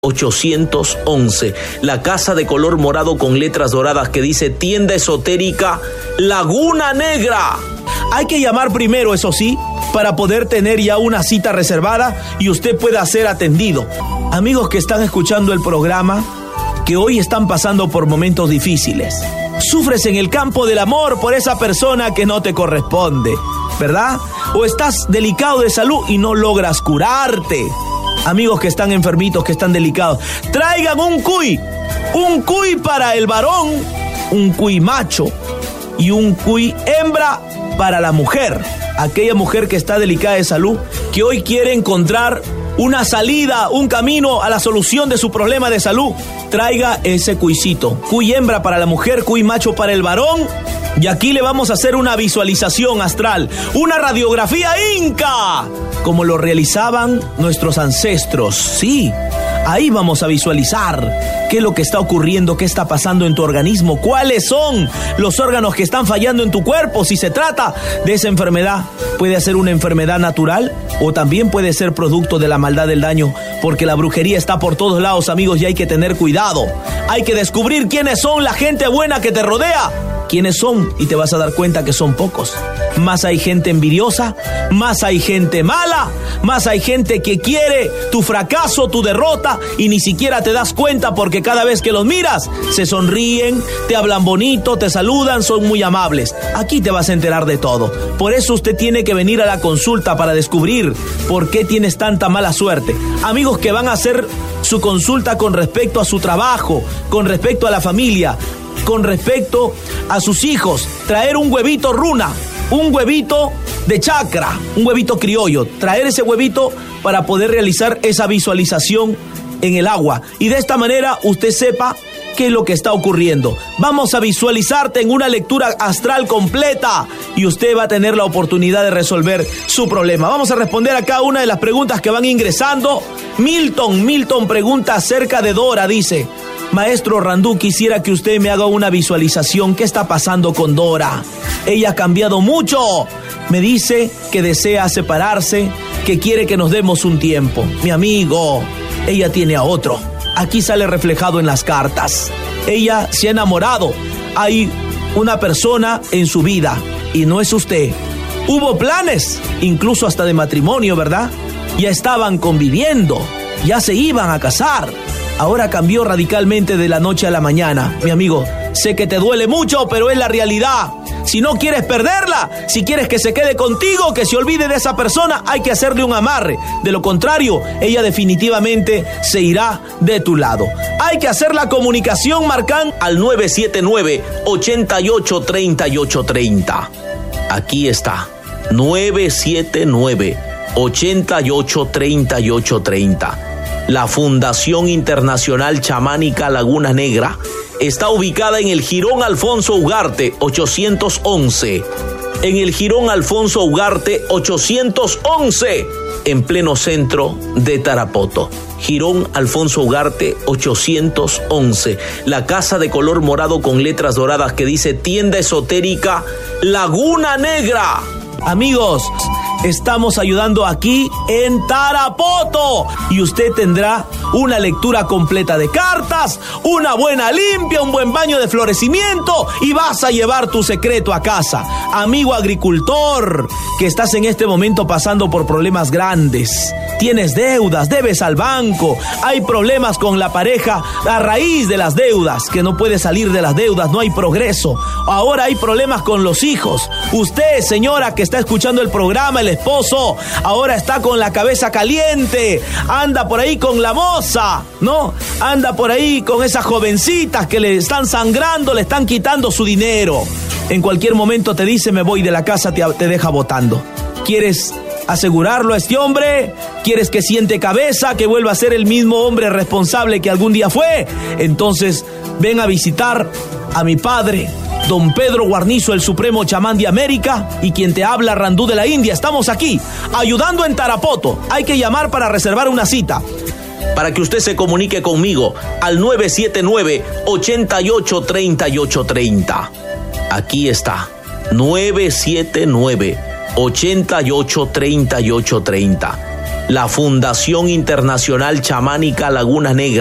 811, la casa de color morado con letras doradas que dice tienda esotérica Laguna Negra. Hay que llamar primero, eso sí, para poder tener ya una cita reservada y usted pueda ser atendido. Amigos que están escuchando el programa, que hoy están pasando por momentos difíciles. Sufres en el campo del amor por esa persona que no te corresponde, ¿verdad? O estás delicado de salud y no logras curarte. Amigos que están enfermitos, que están delicados, traigan un cuy para el varón, un cuy macho y un cuy hembra para la mujer. Aquella mujer que está delicada de salud, que hoy quiere encontrar una salida, un camino a la solución de su problema de salud, traiga ese cuycito. Cuy hembra para la mujer, cuy macho para el varón. Y aquí le vamos a hacer una visualización astral, una radiografía inca, como lo realizaban nuestros ancestros. Sí, ahí vamos a visualizar qué es lo que está ocurriendo, qué está pasando en tu organismo, cuáles son los órganos que están fallando en tu cuerpo. Si se trata de esa enfermedad, puede ser una enfermedad natural o también puede ser producto de la maldad del daño, porque la brujería está por todos lados, amigos, y hay que tener cuidado. Hay que descubrir quiénes son la gente buena que te rodea. ¿Quiénes son? Y te vas a dar cuenta que son pocos. Más hay gente envidiosa, más hay gente mala, más hay gente que quiere tu fracaso, tu derrota, y ni siquiera te das cuenta porque cada vez que los miras, se sonríen, te hablan bonito, te saludan, son muy amables. Aquí te vas a enterar de todo. Por eso usted tiene que venir a la consulta para descubrir por qué tienes tanta mala suerte. Amigos que van a hacer su consulta con respecto a su trabajo, con respecto a la familia, con respecto a sus hijos, traer un huevito runa, un huevito de chakra, un huevito criollo, traer ese huevito para poder realizar esa visualización en el agua, y de esta manera usted sepa qué es lo que está ocurriendo. Vamos a visualizarte en una lectura astral completa y usted va a tener la oportunidad de resolver su problema. Vamos a responder a cada una de las preguntas que van ingresando. Milton pregunta acerca de Dora, dice: Maestro Randú, quisiera que usted me haga una visualización. ¿Qué está pasando con Dora? Ella ha cambiado mucho. Me dice que desea separarse, que quiere que nos demos un tiempo. Mi amigo, ella tiene a otro. Aquí sale reflejado en las cartas. Ella se ha enamorado. Hay una persona en su vida y no es usted. Hubo planes, incluso hasta de matrimonio, ¿verdad? Ya estaban conviviendo, ya se iban a casar. Ahora cambió radicalmente de la noche a la mañana. Mi amigo, sé que te duele mucho, pero es la realidad. Si no quieres perderla, si quieres que se quede contigo, que se olvide de esa persona, hay que hacerle un amarre. De lo contrario, ella definitivamente se irá de tu lado. Hay que hacer la comunicación marcando al 979-883830. Aquí está, 979-883830. La Fundación Internacional Chamánica Laguna Negra está ubicada en el Jirón Alfonso Ugarte 811. En el Jirón Alfonso Ugarte 811, en pleno centro de Tarapoto. Jirón Alfonso Ugarte 811. La casa de color morado con letras doradas que dice tienda esotérica Laguna Negra. Amigos, estamos ayudando aquí en Tarapoto y usted tendrá una lectura completa de cartas, una buena limpia, un buen baño de florecimiento y vas a llevar tu secreto a casa. Amigo agricultor, que estás en este momento pasando por problemas grandes, tienes deudas, debes al banco, hay problemas con la pareja a raíz de las deudas, que no puedes salir de las deudas, no hay progreso. Ahora hay problemas con los hijos. Usted, señora, que está escuchando el programa, el esposo, ahora está con la cabeza caliente, anda por ahí con la moza, ¿no? Anda por ahí con esas jovencitas que le están sangrando, le están quitando su dinero. En cualquier momento te dice, me voy de la casa, te deja botando. ¿Quieres asegurarlo a este hombre? ¿Quieres que siente cabeza, que vuelva a ser el mismo hombre responsable que algún día fue? Entonces, ven a visitar a mi padre, Don Pedro Guarnizo, el Supremo Chamán de América, y quien te habla, Randú de la India. Estamos aquí, ayudando en Tarapoto. Hay que llamar para reservar una cita. Para que usted se comunique conmigo al 979-883830. Aquí está, 979-883830. La Fundación Internacional Chamánica Lagunas Negras